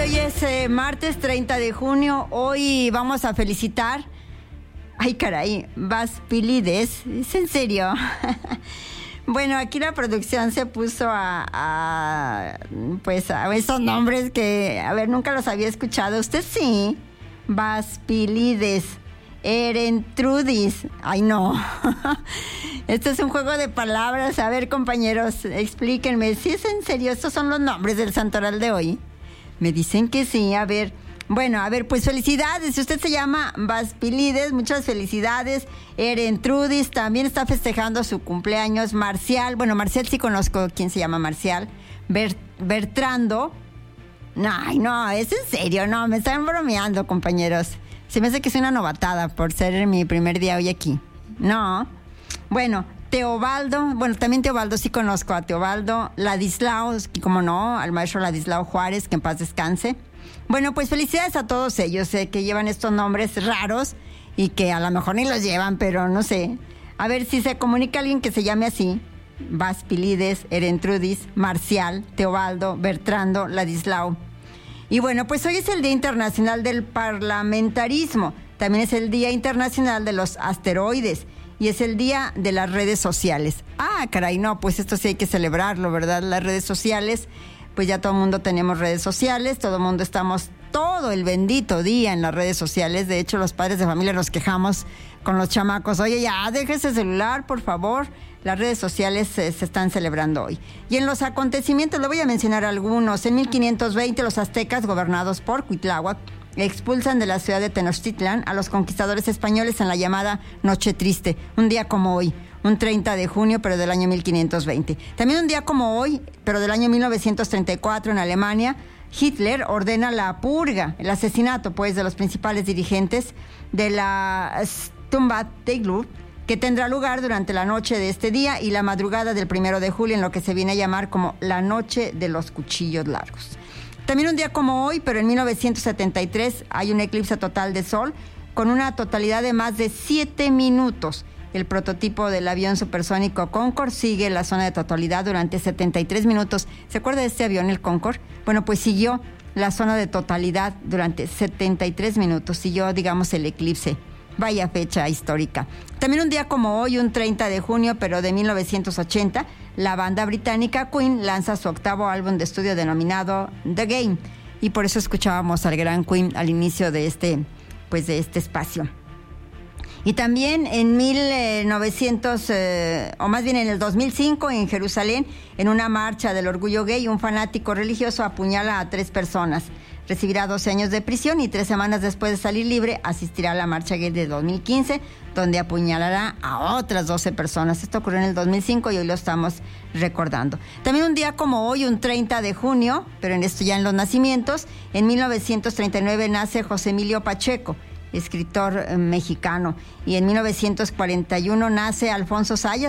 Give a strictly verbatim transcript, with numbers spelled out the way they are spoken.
hoy es eh, martes treinta de junio. Hoy vamos a felicitar. Ay, caray, Vaspilides. ¿Es en serio? Bueno, aquí la producción se puso a, a pues a esos nombres que, a ver, nunca los había escuchado. Usted sí. Vaspilides. Erentrudis. Ay, no. Esto es un juego de palabras. A ver, compañeros, explíquenme. ¿Sí es en serio? ¿Estos son los nombres del santoral de hoy? Me dicen que sí. A ver. Bueno, a ver, pues felicidades. Si usted se llama Vaspilides, muchas felicidades. Erentrudis también está festejando su cumpleaños. Marcial, bueno, Marcial sí conozco quién se llama Marcial. Ber, Bertrando. No, ay, no, es en serio, no, me están bromeando, compañeros. Se me hace que soy una novatada por ser mi primer día hoy aquí. No. Bueno, Teobaldo, bueno, también Teobaldo, sí conozco a Teobaldo. Ladislao, como no, al maestro Ladislao Juárez, que en paz descanse. Bueno, pues felicidades a todos ellos eh, que llevan estos nombres raros y que a lo mejor ni los llevan, pero no sé. A ver si se comunica alguien que se llame así. Vaspilides, Erentrudis, Marcial, Teobaldo, Bertrando, Ladislao. Y bueno, pues hoy es el Día Internacional del Parlamentarismo. También es el Día Internacional de los Asteroides. Y es el Día de las Redes Sociales. Ah, caray, no, pues esto sí hay que celebrarlo, ¿verdad? Las redes sociales, pues ya todo el mundo tenemos redes sociales, todo el mundo estamos todo el bendito día en las redes sociales. De hecho, los padres de familia nos quejamos con los chamacos. Oye, ya, deje ese celular, por favor. Las redes sociales eh, se están celebrando hoy. Y en los acontecimientos, le voy a mencionar algunos. En mil quinientos veinte, los aztecas, gobernados por Cuitláhuac, expulsan de la ciudad de Tenochtitlán a los conquistadores españoles en la llamada Noche Triste. Un día como hoy, un treinta de junio, pero del año mil quinientos veinte. También un día como hoy, pero del año mil novecientos treinta y cuatro, en Alemania, Hitler ordena la purga, el asesinato, pues, de los principales dirigentes de la Sturmbanndeckung, que tendrá lugar durante la noche de este día y la madrugada del primero de julio, en lo que se viene a llamar como la Noche de los Cuchillos Largos. También un día como hoy, pero en mil novecientos setenta y tres, hay un eclipse total de sol con una totalidad de más de siete minutos. El prototipo del avión supersónico Concorde sigue la zona de totalidad durante setenta y tres minutos. ¿Se acuerda de este avión, el Concorde? Bueno, pues siguió la zona de totalidad durante setenta y tres minutos. Siguió, digamos, el eclipse. Vaya fecha histórica. También un día como hoy, un treinta de junio, pero de mil novecientos ochenta, la banda británica Queen lanza su octavo álbum de estudio denominado The Game. Y por eso escuchábamos al gran Queen al inicio de este, pues de este espacio. Y también en mil novecientos, eh, o más bien en el dos mil cinco, en Jerusalén, en una marcha del orgullo gay, un fanático religioso apuñala a tres personas. Recibirá doce años de prisión y tres semanas después de salir libre asistirá a la marcha gay de dos mil quince, donde apuñalará a otras doce personas. Esto ocurrió en el dos mil cinco y hoy lo estamos recordando. También un día como hoy, un treinta de junio, pero en esto ya en los nacimientos, en mil novecientos treinta y nueve nace José Emilio Pacheco, escritor eh, mexicano, y en mil novecientos cuarenta y uno nace Alfonso Sayas,